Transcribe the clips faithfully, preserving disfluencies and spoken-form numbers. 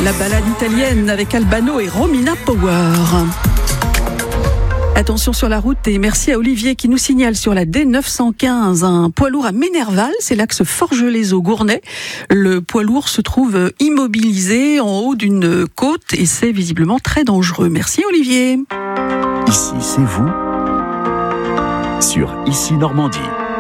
La balade italienne avec Albano et Romina Power. Attention sur la route et merci à Olivier qui nous signale sur la D neuf cent quinze un poids lourd à Ménerval, c'est l'axe Forges-les-Eaux-Gournay. Le poids lourd se trouve immobilisé en haut d'une côte et c'est visiblement très dangereux. Merci Olivier. Ici c'est vous sur Ici Normandie.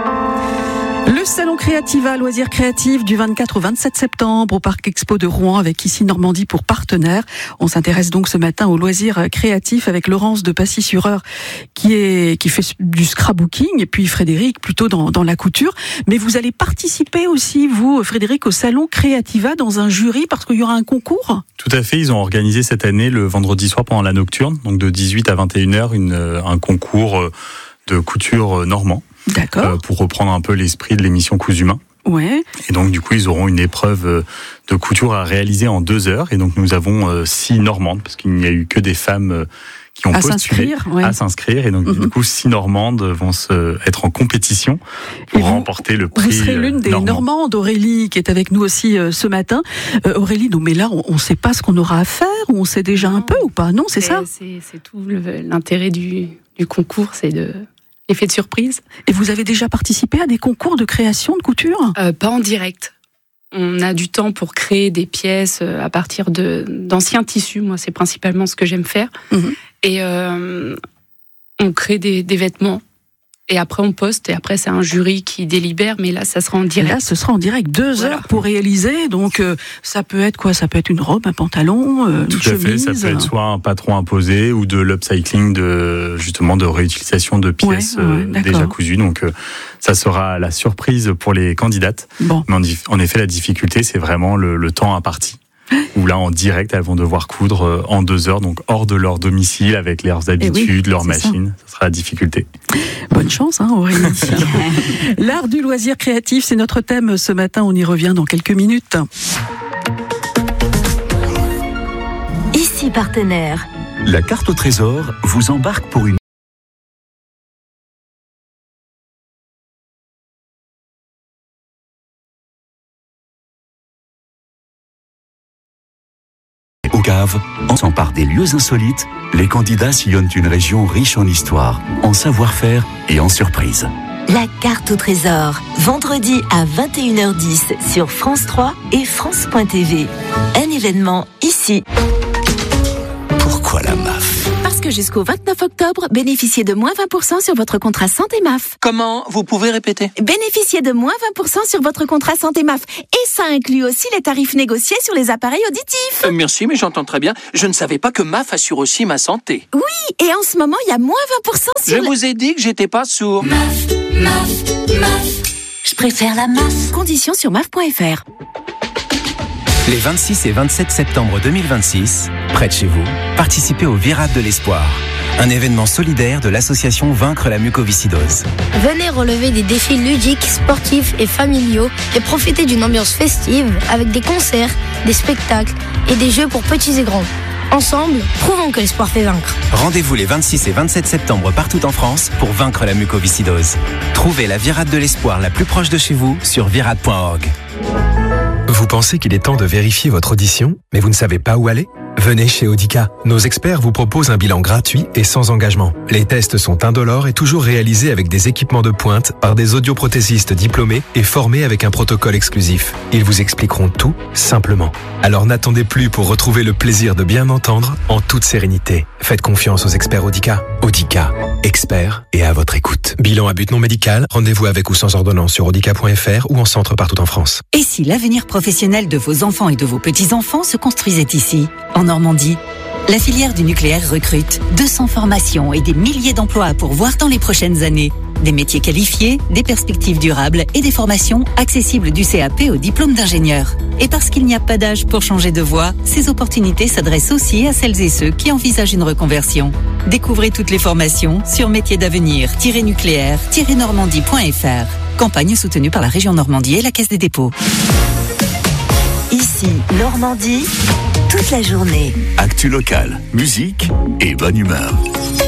Le salon Créativa, loisirs créatifs du vingt-quatre au vingt-sept septembre au Parc Expo de Rouen avec Ici Normandie pour partenaire. On s'intéresse donc ce matin aux loisirs créatifs avec Laurence de Passy-sur-Eure qui est qui fait du scrapbooking et puis Frédéric plutôt dans, dans la couture. Mais vous allez participer aussi, vous Frédéric, au salon Créativa dans un jury parce qu'il y aura un concours ? Tout à fait, ils ont organisé cette année le vendredi soir pendant la nocturne, donc de dix-huit à vingt et une heures, une, un concours de couture normand. D'accord. Euh, pour reprendre un peu l'esprit de l'émission Cousu Main. Ouais. Et donc du coup ils auront une épreuve de couture à réaliser en deux heures. Et donc nous avons euh, six Normandes parce qu'il n'y a eu que des femmes euh, qui ont à postulé s'inscrire, ouais. à s'inscrire. Et donc mm-hmm. du coup six Normandes vont se, être en compétition pour vous, remporter le prix. Vous serez l'une des Normand. Normandes, Aurélie, qui est avec nous aussi euh, ce matin. Euh, Aurélie, non mais là on ne sait pas ce qu'on aura à faire ou on sait déjà non. un peu ou pas ? Non, c'est, c'est ça c'est, c'est tout le, l'intérêt du, du concours, c'est de... Effet de surprise. Et vous avez déjà participé à des concours de création de couture ? euh, Pas en direct. On a du temps pour créer des pièces à partir de, d'anciens tissus. Moi, c'est principalement ce que j'aime faire. Mmh. Et euh, on crée des, des vêtements. Et après, on poste. Et après, c'est un jury qui délibère. Mais là, ça sera en direct. Là, ce sera en direct. Deux voilà. heures pour réaliser. Donc, euh, ça peut être quoi ? Ça peut être une robe, un pantalon, euh, Tout une à chemise. fait. Ça peut être soit un patron imposé ou de l'upcycling, de justement de réutilisation de pièces ouais, ouais, euh, déjà cousues. Donc, euh, ça sera la surprise pour les candidates. Bon. Mais en, en effet, la difficulté, c'est vraiment le, le temps imparti. Où là, en direct, elles vont devoir coudre en deux heures, donc hors de leur domicile, avec leurs habitudes, oui, leurs machines. Ça. ça sera la difficulté. Bonne chance, hein, Aurélie. L'art du loisir créatif, c'est notre thème ce matin. On y revient dans quelques minutes. Ici partenaire. La carte au trésor vous embarque pour une Au Gave, en s'empare des lieux insolites, les candidats sillonnent une région riche en histoire, en savoir-faire et en surprises. La carte au trésor, vendredi à vingt et une heures dix sur France trois et France point T V. Un événement ici. Pourquoi la M A F ? Parce que jusqu'au vingt-neuf octobre, bénéficiez de moins vingt pour cent sur votre contrat santé M A F. Comment ? Vous pouvez répéter ? Bénéficiez de moins vingt pour cent sur votre contrat santé M A F. Et ça inclut aussi les tarifs négociés sur les appareils auditifs. Euh, merci, mais j'entends très bien. Je ne savais pas que M A F assure aussi ma santé. Oui, et en ce moment, il y a moins vingt pour cent sur... Je le... vous ai dit que j'étais pas sourd. M A F, M A F, M A F. Je préfère la M A F. Conditions sur M A F point F R. Les vingt-six et vingt-sept septembre deux mille vingt-six, près de chez vous, participez au Virade de l'Espoir, un événement solidaire de l'association Vaincre la mucoviscidose. Venez relever des défis ludiques, sportifs et familiaux et profitez d'une ambiance festive avec des concerts, des spectacles et des jeux pour petits et grands. Ensemble, prouvons que l'espoir fait vaincre. Rendez-vous les vingt-six et vingt-sept septembre partout en France pour vaincre la mucoviscidose. Trouvez la Virade de l'Espoir la plus proche de chez vous sur virade point org. Vous pensez qu'il est temps de vérifier votre audition, mais vous ne savez pas où aller ? Venez chez Audica. Nos experts vous proposent un bilan gratuit et sans engagement. Les tests sont indolores et toujours réalisés avec des équipements de pointe par des audioprothésistes diplômés et formés avec un protocole exclusif. Ils vous expliqueront tout simplement. Alors n'attendez plus pour retrouver le plaisir de bien entendre en toute sérénité. Faites confiance aux experts Audica. Audica, experts et à votre écoute. Bilan à but non médical, rendez-vous avec ou sans ordonnance sur audica point F R ou en centre partout en France. Et si l'avenir professionnel de vos enfants et de vos petits-enfants se construisait ici, en Normandie? La filière du nucléaire recrute deux cents formations et des milliers d'emplois à pourvoir dans les prochaines années. Des métiers qualifiés, des perspectives durables et des formations accessibles du C A P au diplôme d'ingénieur. Et parce qu'il n'y a pas d'âge pour changer de voie, ces opportunités s'adressent aussi à celles et ceux qui envisagent une reconversion. Découvrez toutes les formations sur métiers d'avenir nucléaire normandie point F R. Campagne soutenue par la région Normandie et la Caisse des dépôts. Ici, Normandie, toute la journée. Actu locale, musique et bonne humeur.